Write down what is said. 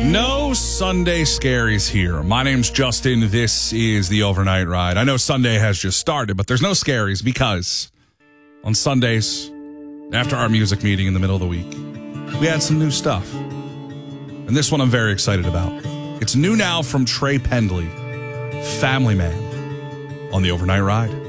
No Sunday scaries here. My name's Justin. This is the Overnight Ride. I know Sunday has just started, but there's no scaries because on Sundays, after our music meeting in the middle of the week, we had some new stuff. And this one I'm very excited about. It's new now from Trey Pendley, Family Man, on the Overnight Ride.